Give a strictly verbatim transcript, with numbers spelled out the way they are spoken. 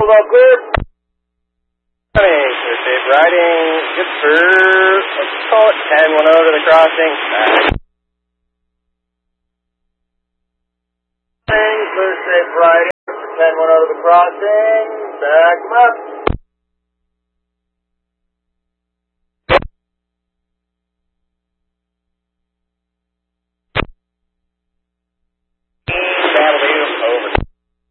All clear. Clear safe riding. Good for, let's call it ten one oh to the crossing. Back. Clear safe riding. ten one oh to the crossing. Back them up.